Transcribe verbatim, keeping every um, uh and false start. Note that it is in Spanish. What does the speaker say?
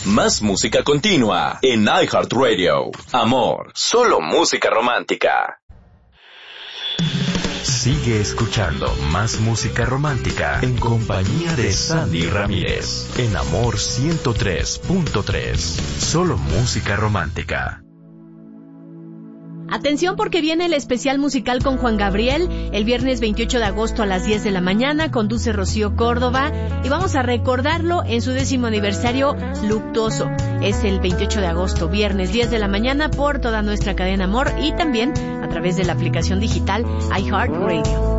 Más música continua en iHeartRadio. Amor, solo música romántica. Sigue escuchando más música romántica en compañía de Sandy Ramírez en Amor ciento tres punto tres. Solo música romántica. Atención porque viene el especial musical con Juan Gabriel el viernes veintiocho de agosto a las diez de la mañana, conduce Rocío Córdoba y vamos a recordarlo en su décimo aniversario luctuoso. Es el veintiocho de agosto, viernes diez de la mañana por toda nuestra cadena Amor y también a través de la aplicación digital iHeartRadio.